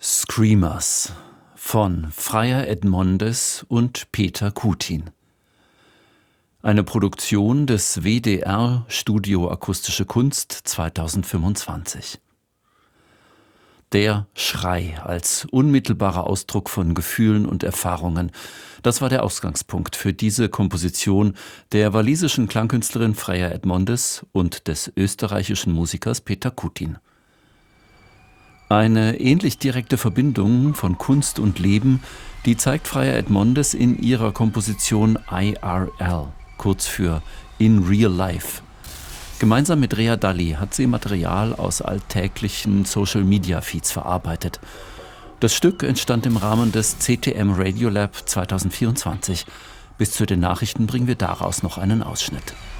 Screamers von Freya Edmondes und Peter Kutin. Eine Produktion des WDR Studio Akustische Kunst 2025. Der Schrei als unmittelbarer Ausdruck von Gefühlen und Erfahrungen, das war der Ausgangspunkt für diese Komposition der walisischen Klangkünstlerin Freya Edmondes und des österreichischen Musikers Peter Kutin. Eine ähnlich direkte Verbindung von Kunst und Leben, die zeigt Freya Edmondes in ihrer Komposition IRL, kurz für In Real Life. Gemeinsam mit Rea Dalli hat sie Material aus alltäglichen Social-Media-Feeds verarbeitet. Das Stück entstand im Rahmen des CTM Radio Lab 2024. Bis zu den Nachrichten bringen wir daraus noch einen Ausschnitt.